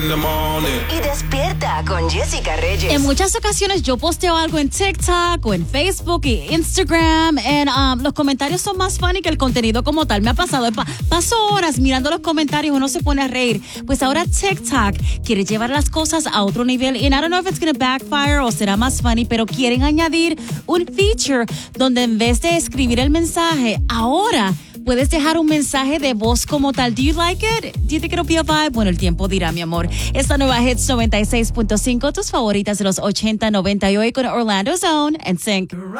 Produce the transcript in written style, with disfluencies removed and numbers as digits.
Y despierta con Jessica Reyes. En muchas ocasiones yo posteo algo en TikTok o en Facebook y Instagram y los comentarios son más funny que el contenido como tal. Me ha pasado, paso horas mirando los comentarios, uno se pone a reír. Pues ahora TikTok quiere llevar las cosas a otro nivel y I don't know if it's gonna backfire o será más funny, pero quieren añadir un feature donde en vez de escribir el mensaje, ahora puedes dejar un mensaje de voz como tal. Do you like it? Do you think it'll be a vibe? Bueno, el tiempo dirá, mi amor. Esta nueva Hits 96.5, tus favoritas de los 80, 90 y hoy con Orlando Zone and Sync.